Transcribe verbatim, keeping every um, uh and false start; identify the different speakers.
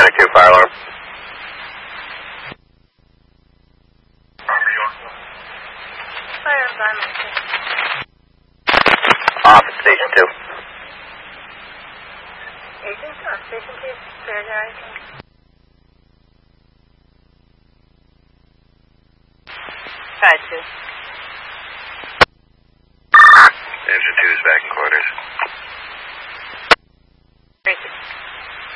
Speaker 1: Panic two, fire alarm.
Speaker 2: Fire alarm.
Speaker 1: Off at station two.
Speaker 2: Agent on station two, clear there, I think. Five two.
Speaker 1: Engine two is back in quarters.